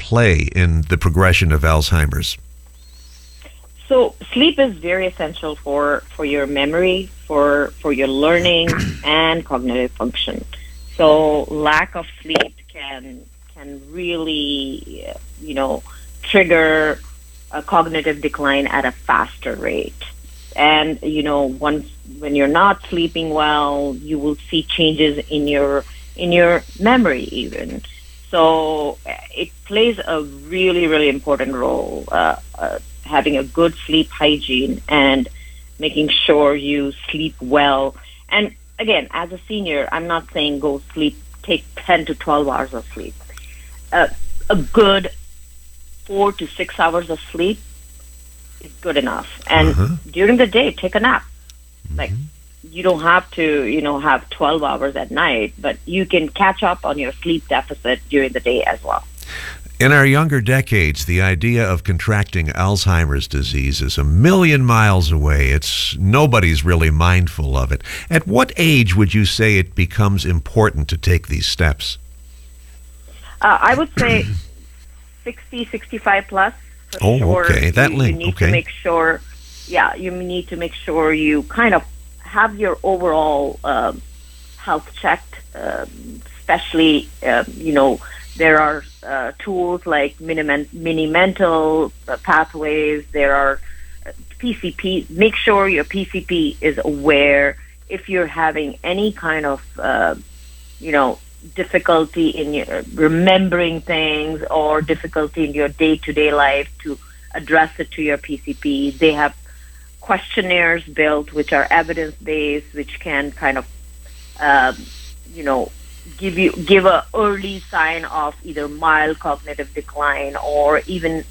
play in the progression of Alzheimer's? So sleep is very essential for your memory, for your learning and cognitive function. So lack of sleep can really, trigger a cognitive decline at a faster rate. And, when you're not sleeping well, you will see changes in your memory even. So it plays a really, really important role, having a good sleep hygiene and making sure you sleep well. And again, as a senior, I'm not saying go sleep, take 10 to 12 hours of sleep. A good 4 to 6 hours of sleep is good enough. And during the day, take a nap. Like, you don't have to, have 12 hours at night, but you can catch up on your sleep deficit during the day as well. In our younger decades, the idea of contracting Alzheimer's disease is a million miles away. Nobody's really mindful of it. At what age would you say it becomes important to take these steps? I would say 60, 65 plus. Oh, sure. Okay. That link. You need to make sure. Yeah, you need to make sure you kind of have your overall health checked, especially there are tools like mini mental pathways. There are PCP. Make sure your PCP is aware if you're having any kind of, difficulty in your remembering things or difficulty in your day-to-day life, to address it to your PCP. They have questionnaires built which are evidence-based, which can kind of, give a early sign of either mild cognitive decline or even,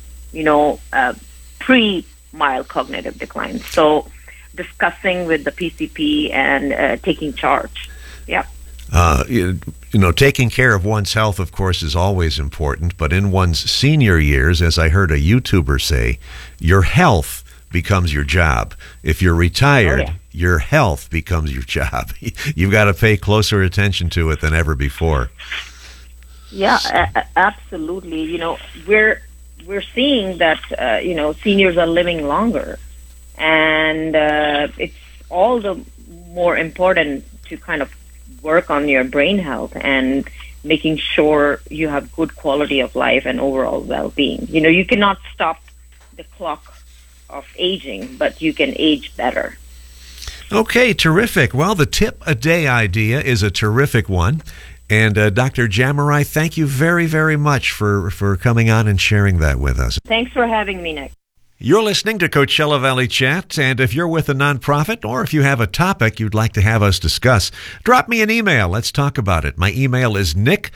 pre-mild cognitive decline. So discussing with the PCP and taking charge. Yeah. Taking care of one's health, of course, is always important, but in one's senior years, as I heard a YouTuber say, your health becomes your job. If you're retired, your health becomes your job. You've got to pay closer attention to it than ever before. Yeah, absolutely. We're seeing that seniors are living longer, and it's all the more important to kind of work on your brain health and making sure you have good quality of life and overall well-being. You cannot stop the clock of aging, but you can age better. Okay, terrific. Well, the tip a day idea is a terrific one. And Dr. Jamirai, thank you very, very much for coming on and sharing that with us. Thanks for having me, Nick. You're listening to Coachella Valley Chat, and if you're with a nonprofit or if you have a topic you'd like to have us discuss, drop me an email. Let's talk about it. My email is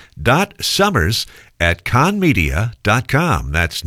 nick.summers@conmedia.com. That's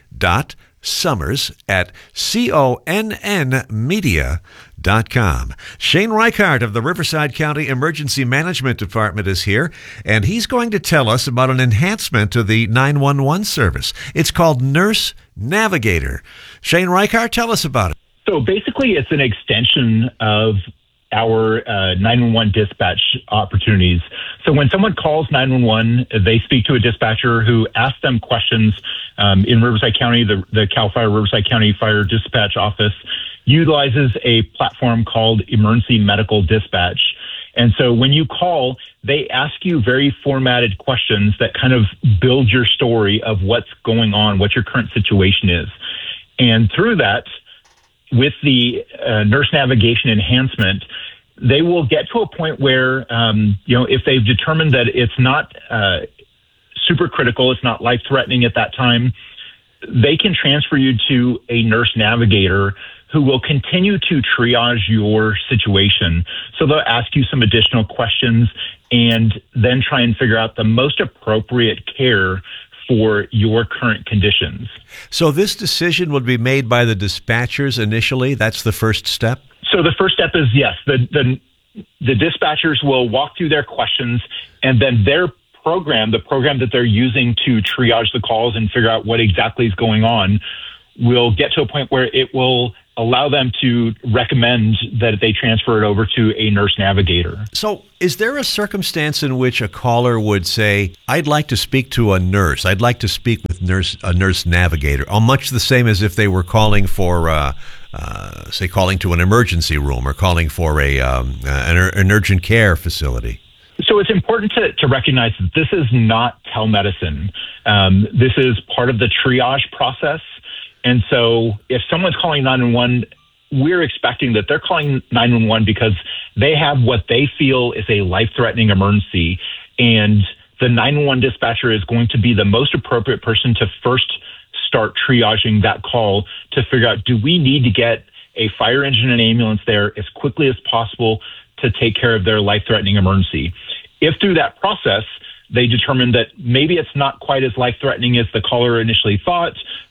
nick.summers@connmedia.com. Shane Reichart of the Riverside County Emergency Management Department is here, and he's going to tell us about an enhancement to the 911 service. It's called Nurse Navigator. Shane Reichart, tell us about it. So basically, it's an extension of our 911 dispatch opportunities. So when someone calls 911, they speak to a dispatcher who asks them questions. In Riverside County, the CAL FIRE Riverside County Fire Dispatch Office utilizes a platform called Emergency Medical Dispatch. And so when you call, they ask you very formatted questions that kind of build your story of what's going on, what your current situation is. And through that, with the nurse navigation enhancement, they will get to a point where, if they've determined that it's not super critical, it's not life-threatening at that time, they can transfer you to a nurse navigator who will continue to triage your situation. So they'll ask you some additional questions and then try and figure out the most appropriate care for your current conditions. So this decision would be made by the dispatchers initially? That's the first step? So the first step is, yes, the dispatchers will walk through their questions, and then their program, the program that they're using to triage the calls and figure out what exactly is going on, will get to a point where it will allow them to recommend that they transfer it over to a nurse navigator. So is there a circumstance in which a caller would say, I'd like to speak to a nurse, I'd like to speak with a nurse navigator, much the same as if they were calling for, say, calling to an emergency room or calling for an urgent care facility? So it's important to recognize that this is not telemedicine. This is part of the triage process. And so if someone's calling 911, we're expecting that they're calling 911 because they have what they feel is a life-threatening emergency. And the 911 dispatcher is going to be the most appropriate person to first start triaging that call to figure out, do we need to get a fire engine and ambulance there as quickly as possible to take care of their life-threatening emergency? If through that process, they determine that maybe it's not quite as life-threatening as the caller initially thought,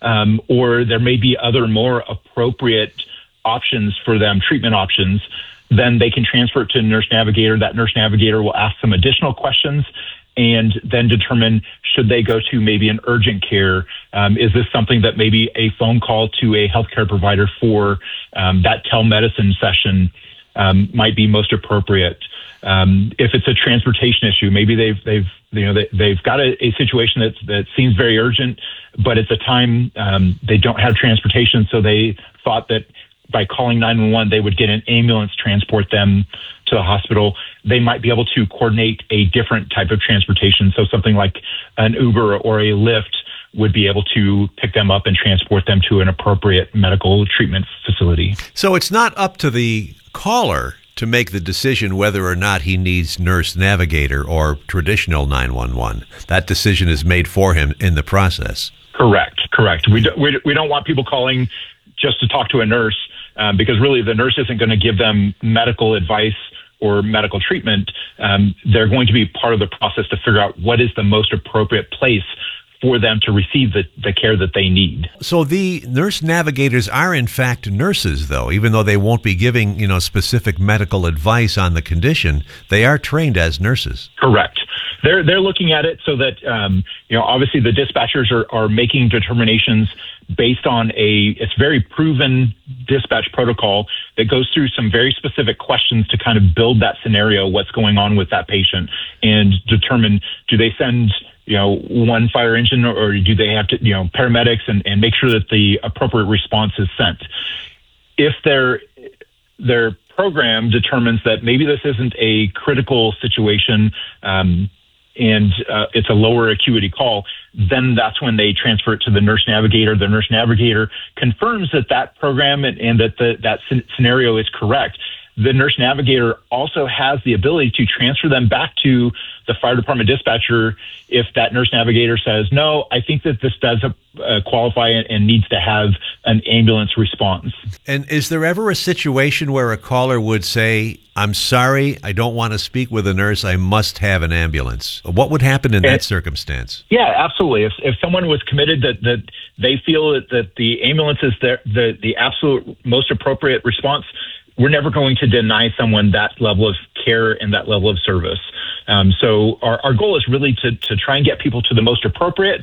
or there may be other more appropriate options for them, treatment options, then they can transfer it to a nurse navigator. That nurse navigator will ask some additional questions and then determine, should they go to maybe an urgent care? Is this something that maybe a phone call to a healthcare provider for that telemedicine session might be most appropriate? If it's a transportation issue, maybe they've got a situation that seems very urgent, but at the time they don't have transportation, so they thought that by calling 911 they would get an ambulance transport them to the hospital. They might be able to coordinate a different type of transportation, so something like an Uber or a Lyft would be able to pick them up and transport them to an appropriate medical treatment facility. So it's not up to the caller to make the decision whether or not he needs nurse navigator or traditional 911. That decision is made for him in the process. Correct. We don't want people calling just to talk to a nurse because really the nurse isn't going to give them medical advice or medical treatment. They're going to be part of the process to figure out what is the most appropriate place for them to receive the care that they need. So the nurse navigators are in fact nurses, though, even though they won't be giving, specific medical advice on the condition, they are trained as nurses. Correct. They're looking at it so that, obviously the dispatchers are making determinations based on it's very proven dispatch protocol that goes through some very specific questions to kind of build that scenario, what's going on with that patient, and determine, do they send one fire engine, or do they have to, paramedics, and make sure that the appropriate response is sent. If their program determines that maybe this isn't a critical situation, and it's a lower acuity call, then that's when they transfer it to the nurse navigator. The nurse navigator confirms that program and that that scenario is correct. The nurse navigator also has the ability to transfer them back to the fire department dispatcher if that nurse navigator says, no, I think that this does qualify and needs to have an ambulance response. And is there ever a situation where a caller would say, I'm sorry, I don't want to speak with a nurse, I must have an ambulance? What would happen in that circumstance? Yeah, absolutely. If someone was committed that they feel that the ambulance is the absolute most appropriate response, we're never going to deny someone that level of care and that level of service. So our goal is really to try and get people to the most appropriate,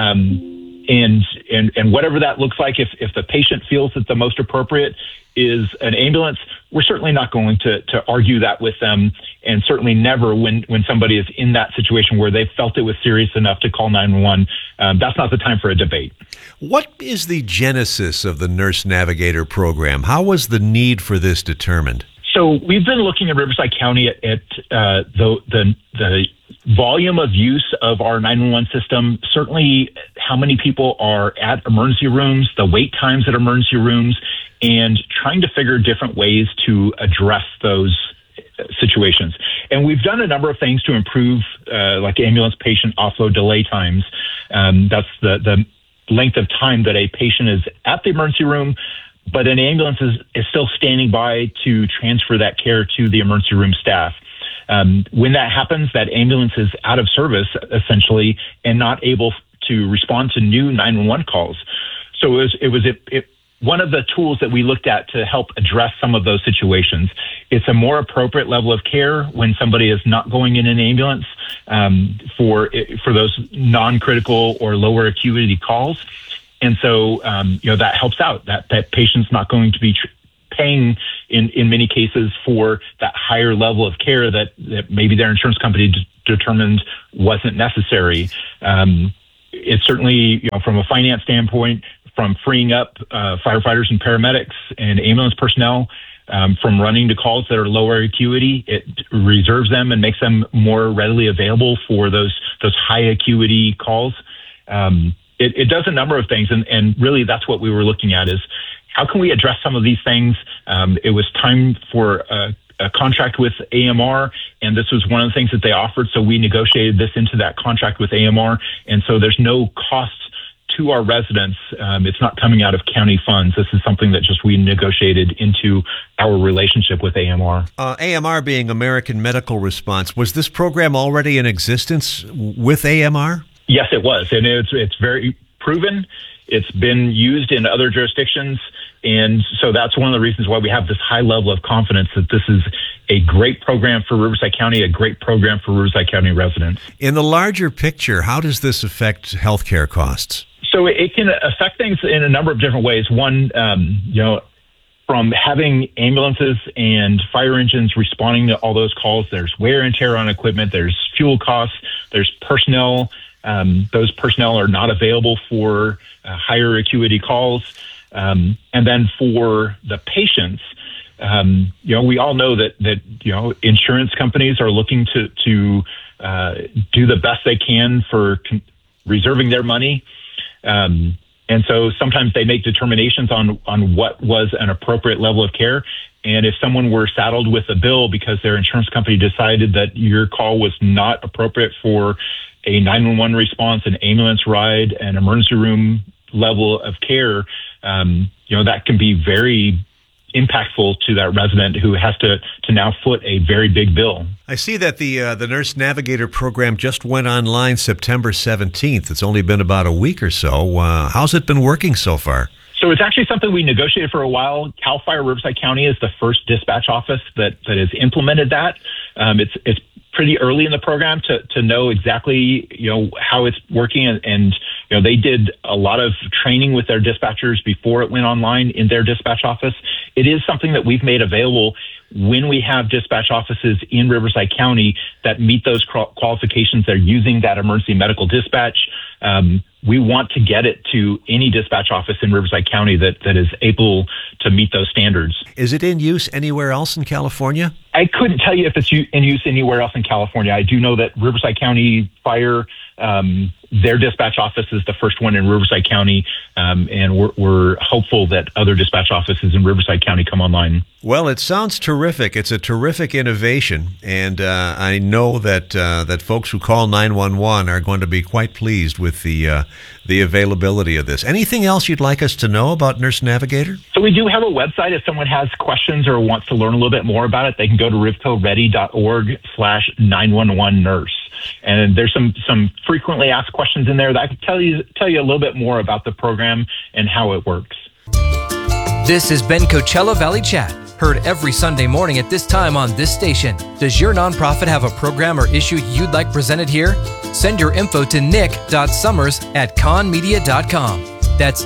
and whatever that looks like. If the patient feels that the most appropriate is an ambulance, we're certainly not going to argue that with them, and certainly never when somebody is in that situation where they felt it was serious enough to call 911. That's not the time for a debate. What is the genesis of the Nurse Navigator program? How was the need for this determined? So we've been looking at Riverside County at the volume of use of our 911 system, certainly how many people are at emergency rooms, the wait times at emergency rooms, and trying to figure different ways to address those situations. And we've done a number of things to improve, like ambulance patient offload delay times. That's the length of time that a patient is at the emergency room, but an ambulance is still standing by to transfer that care to the emergency room staff. When that happens, that ambulance is out of service, essentially, and not able to respond to new 911 calls. So it was one of the tools that we looked at to help address some of those situations. It's a more appropriate level of care when somebody is not going in an ambulance for those non-critical or lower acuity calls. And so, that helps out. That patient's not going to be paying in many cases for that higher level of care that maybe their insurance company determined wasn't necessary. It's certainly, from a finance standpoint, from freeing up firefighters and paramedics and ambulance personnel from running to calls that are lower acuity, it reserves them and makes them more readily available for those high acuity calls. It does a number of things, and really that's what we were looking at is how can we address some of these things? It was time for a contract with AMR, and this was one of the things that they offered, so we negotiated this into that contract with AMR, and so there's no cost to our residents. It's not coming out of county funds. This is something that just we negotiated into our relationship with AMR. AMR being American Medical Response, was this program already in existence with AMR? Yes, it was, and it's very proven. It's been used in other jurisdictions, and so that's one of the reasons why we have this high level of confidence that this is a great program for Riverside County, a great program for Riverside County residents. In the larger picture, how does this affect healthcare costs? So it can affect things in a number of different ways. One, from having ambulances and fire engines responding to all those calls, there's wear and tear on equipment, there's fuel costs, there's personnel. Those personnel are not available for higher acuity calls. And then for the patients, we all know that insurance companies are looking to do the best they can for reserving their money. And so sometimes they make determinations on what was an appropriate level of care. And if someone were saddled with a bill because their insurance company decided that your call was not appropriate for a 911 response, an ambulance ride, an emergency room level of care, that can be very impactful to that resident who has to now foot a very big bill. I see that the Nurse Navigator program just went online September 17th. It's only been about a week or so. How's it been working so far? So it's actually something we negotiated for a while. CAL FIRE Riverside County is the first dispatch office that has implemented that. It's pretty early in the program to know exactly, how it's working. And they did a lot of training with their dispatchers before it went online in their dispatch office. It is something that we've made available when we have dispatch offices in Riverside County that meet those qualifications. They're using that emergency medical dispatch. We want to get it to any dispatch office in Riverside County that is able to meet those standards. Is it in use anywhere else in California? I couldn't tell you if it's in use anywhere else in California. I do know that Riverside County Fire, their dispatch office is the first one in Riverside County, and we're hopeful that other dispatch offices in Riverside County come online. Well, it sounds terrific. It's a terrific innovation, and I know that folks who call 911 are going to be quite pleased with the availability of this. Anything else you'd like us to know about Nurse Navigator? So we do have a website. If someone has questions or wants to learn a little bit more about it, they can go to rivcoready.org/911nurse. And there's some frequently asked questions in there that I can tell you a little bit more about the program and how it works. This has been Coachella Valley Chat, heard every Sunday morning at this time on this station. Does your nonprofit have a program or issue you'd like presented here? Send your info to nick.summers@conmedia.com. That's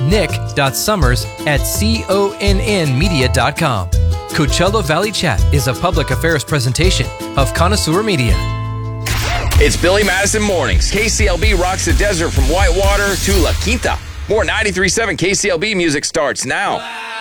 nick.summers@connmedia.com. Coachella Valley Chat is a public affairs presentation of Connoisseur Media. It's Billy Madison Mornings. KCLB rocks the desert from Whitewater to La Quinta. More 93.7 KCLB music starts now.